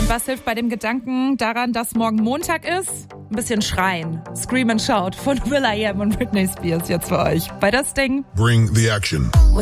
Und was hilft bei dem Gedanken daran, dass morgen Montag ist? Ein bisschen schreien. Scream and Shout von will.i.am und Britney Spears jetzt für euch bei das Ding. Bring the action.